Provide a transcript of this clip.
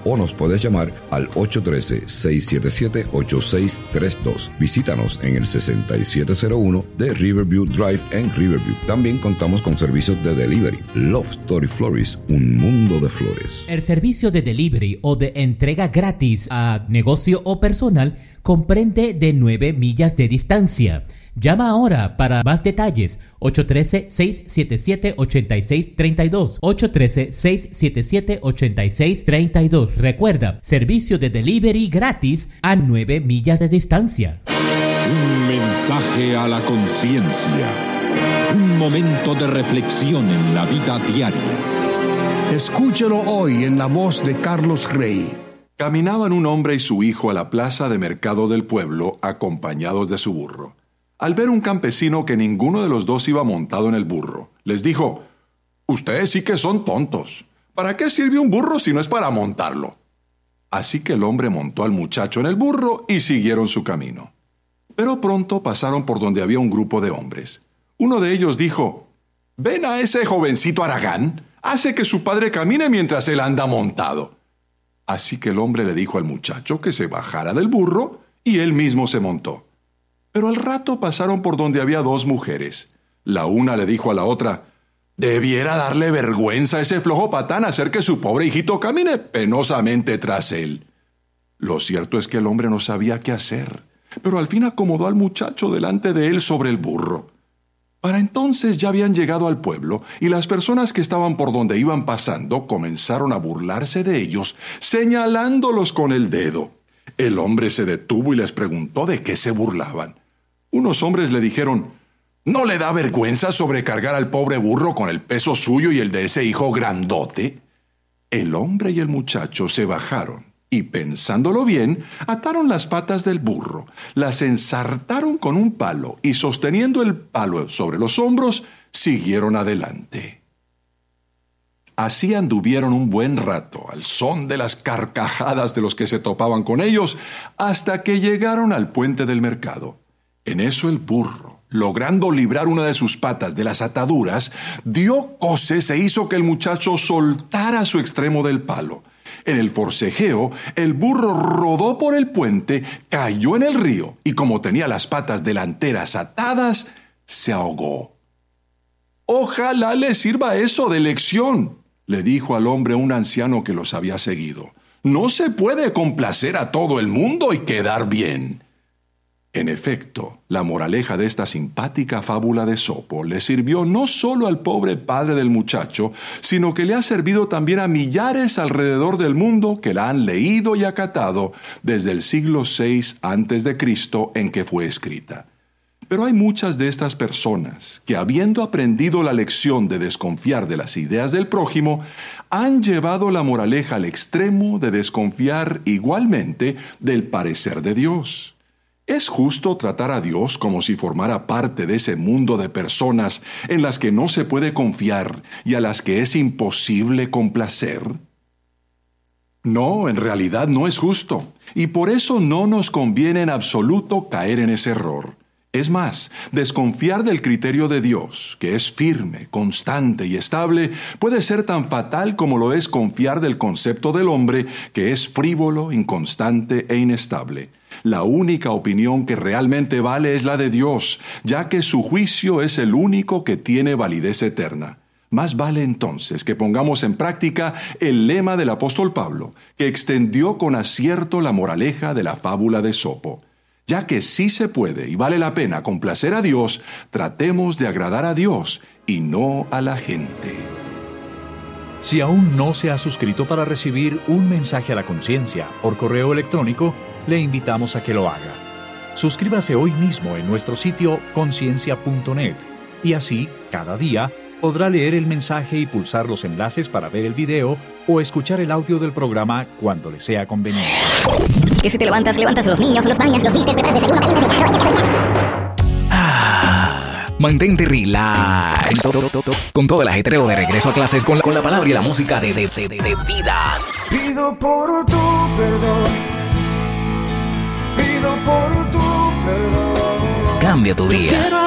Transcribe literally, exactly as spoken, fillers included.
o nos puedes llamar al ocho uno tres, seis siete siete, ocho seis tres dos. Visítanos en el sesenta y siete cero uno de Riverview Drive en Riverview. También contamos con servicios de delivery. Love Story Florist, un mundo de flores. El servicio de delivery o de entrega gratis a negocio o personal comprende de nueve millas de distancia. Llama ahora para más detalles. ocho uno tres, seis siete siete, ocho seis tres dos. ocho uno tres, seis siete siete, ocho seis tres dos. Recuerda, servicio de delivery gratis a nueve millas de distancia. Un mensaje a la conciencia. Un momento de reflexión en la vida diaria. Escúchelo hoy en la voz de Carlos Rey. Caminaban un hombre y su hijo a la plaza de mercado del pueblo acompañados de su burro. Al ver un campesino que ninguno de los dos iba montado en el burro, les dijo: «Ustedes sí que son tontos. ¿Para qué sirve un burro si no es para montarlo?». Así que el hombre montó al muchacho en el burro y siguieron su camino. Pero pronto pasaron por donde había un grupo de hombres. Uno de ellos dijo: «¿Ven a ese jovencito haragán? Hace que su padre camine mientras él anda montado». Así que el hombre le dijo al muchacho que se bajara del burro y él mismo se montó. Pero al rato pasaron por donde había dos mujeres. La una le dijo a la otra: «Debiera darle vergüenza a ese flojo patán hacer que su pobre hijito camine penosamente tras él». Lo cierto es que el hombre no sabía qué hacer, pero al fin acomodó al muchacho delante de él sobre el burro. Para entonces ya habían llegado al pueblo y las personas que estaban por donde iban pasando comenzaron a burlarse de ellos, señalándolos con el dedo. El hombre se detuvo y les preguntó de qué se burlaban. Unos hombres le dijeron: «¿No le da vergüenza sobrecargar al pobre burro con el peso suyo y el de ese hijo grandote?». El hombre y el muchacho se bajaron y, pensándolo bien, ataron las patas del burro, las ensartaron con un palo y, sosteniendo el palo sobre los hombros, siguieron adelante. Así anduvieron un buen rato, al son de las carcajadas de los que se topaban con ellos, hasta que llegaron al puente del mercado. En eso el burro, logrando librar una de sus patas de las ataduras, dio coces e hizo que el muchacho soltara su extremo del palo. En el forcejeo, el burro rodó por el puente, cayó en el río y, como tenía las patas delanteras atadas, se ahogó. «Ojalá le sirva eso de lección», le dijo al hombre un anciano que los había seguido. «No se puede complacer a todo el mundo y quedar bien». En efecto, la moraleja de esta simpática fábula de Esopo le sirvió no solo al pobre padre del muchacho, sino que le ha servido también a millares alrededor del mundo que la han leído y acatado desde el siglo seis antes de Cristo en que fue escrita. Pero hay muchas de estas personas que, habiendo aprendido la lección de desconfiar de las ideas del prójimo, han llevado la moraleja al extremo de desconfiar igualmente del parecer de Dios. ¿Es justo tratar a Dios como si formara parte de ese mundo de personas en las que no se puede confiar y a las que es imposible complacer? No, en realidad no es justo, y por eso no nos conviene en absoluto caer en ese error. Es más, desconfiar del criterio de Dios, que es firme, constante y estable, puede ser tan fatal como lo es confiar del concepto del hombre, que es frívolo, inconstante e inestable. La única opinión que realmente vale es la de Dios, ya que su juicio es el único que tiene validez eterna. Más vale entonces que pongamos en práctica el lema del apóstol Pablo, que extendió con acierto la moraleja de la fábula de Esopo. Ya que sí se puede y vale la pena complacer a Dios, tratemos de agradar a Dios y no a la gente. Si aún no se ha suscrito para recibir un mensaje a la conciencia por correo electrónico, le invitamos a que lo haga. Suscríbase hoy mismo en nuestro sitio conciencia punto net y así, cada día, podrá leer el mensaje y pulsar los enlaces para ver el video o escuchar el audio del programa cuando le sea conveniente. Que si te levantas, levantas a los niños, los bañas, los vistes, preparas desayuno, calientas y Ah, mantente relax. Con todo el ajetreo de regreso a clases con la, con la palabra y la música de, de, de, de vida. Pido por tu perdón. Pido por tu perdón. Cambia tu día.